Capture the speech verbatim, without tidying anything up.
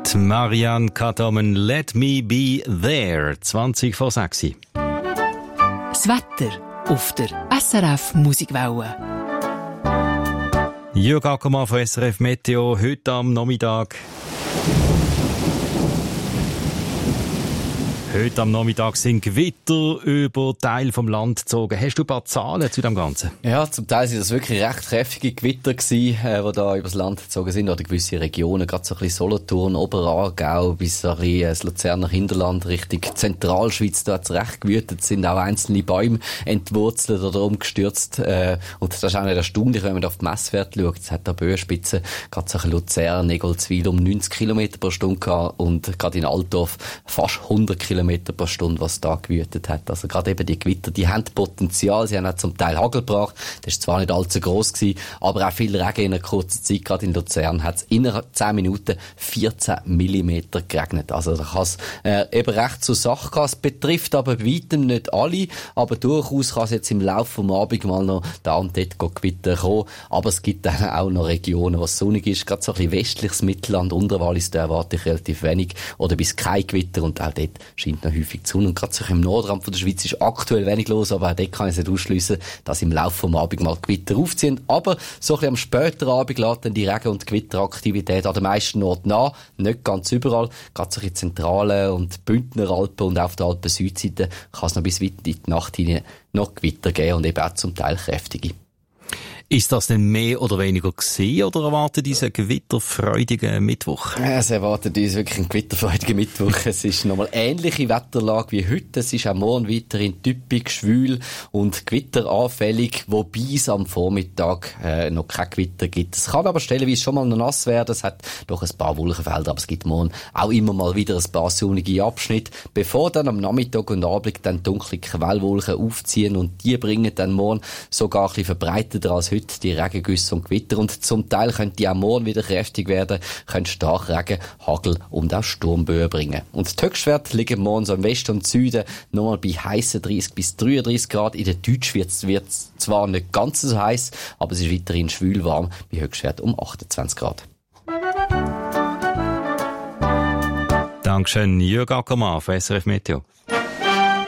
Die Marianne Katomen, Let Me Be There, zwanzig vor sechs. Das Wetter auf der S R F Musikwelle. Jürg Ackermann von S R F Meteo, heute am Nachmittag. Heute am Nachmittag sind Gewitter über Teil vom Land gezogen. Hast du ein paar Zahlen zu dem Ganzen? Ja, zum Teil sind das wirklich recht kräftige Gewitter gewesen, äh, die da übers Land gezogen sind, oder gewisse Regionen, gerade so ein bisschen Solothurn, Oberaargau, bis so ein bisschen das Luzerner Hinterland, Richtung Zentralschweiz, da hat's recht gewütet, sind auch einzelne Bäume entwurzelt oder umgestürzt, äh, und das ist auch nicht erstaunlich, wenn man auf die Messwerte schaut. Es hat da Böenspitzen, gerade so ein Luzern, Negolzwil um neunzig Kilometer pro Stunde gehabt und gerade in Altdorf fast hundert Kilometer pro Stunde, was da gewütet hat. Also gerade eben die Gewitter, die haben Potenzial, sie haben auch zum Teil Hagel gebracht, das ist zwar nicht allzu gross gewesen, aber auch viel Regen in einer kurzen Zeit. Gerade in Luzern hat es innerhalb zehn Minuten vierzehn Millimeter geregnet. Also da kann es äh, eben recht zur Sache gehen. Es betrifft aber bei weitem nicht alle, aber durchaus kann es jetzt im Laufe des Abends mal noch da und dort Gewitter kommen, aber es gibt dann auch noch Regionen, wo es sonnig ist, gerade so ein bisschen westliches Mittelland, Unterwallis, da erwarte ich relativ wenig oder bis kein Gewitter, und auch dort scheint noch häufig die Sonne. Und gerade so im Nordrand von der Schweiz ist aktuell wenig los, aber auch dort kann ich es nicht ausschliessen, dass im Laufe des Abends mal Gewitter aufziehen. Aber so ein bisschen am späteren Abend lässt dann die Regen- und Gewitteraktivität an den meisten Orten nach. Nicht ganz überall. Gerade so in Zentralen und Bündner Alpen und auf der Alpen-Südseite kann es noch bis weit in die Nacht hinein noch Gewitter geben und eben auch zum Teil kräftige. Ist das denn mehr oder weniger gewesen, oder erwartet diese gewitterfreudigen Mittwoch? Es erwartet uns wirklich einen gewitterfreudigen Mittwoch. Es ist nochmal ähnliche Wetterlage wie heute. Es ist auch morgen weiterhin typisch schwül und gewitteranfällig, wobei es am Vormittag äh, noch kein Gewitter gibt. Es kann aber stellenweise schon mal noch nass werden. Es hat doch ein paar Wolkenfelder, aber es gibt morgen auch immer mal wieder ein paar sonnige Abschnitte, bevor dann am Nachmittag und Abend dann dunkle Quellwolken aufziehen, und die bringen dann morgen sogar ein bisschen verbreiteter als heute die Regengüsse und Gewitter, und zum Teil können die auch morgen wieder kräftig werden, können stark Regen, Hagel und auch Sturmböen bringen. Und die Höchstwerte liegen morgen so im Westen und Süden nochmal bei heissen dreißig bis dreiunddreißig Grad. In der Deutsch wird es zwar nicht ganz so heiß, aber es ist weiterhin schwül warm, bei Höchstwert um achtundzwanzig Grad. Dankeschön, Jürg Ackermann von S R F Meteo.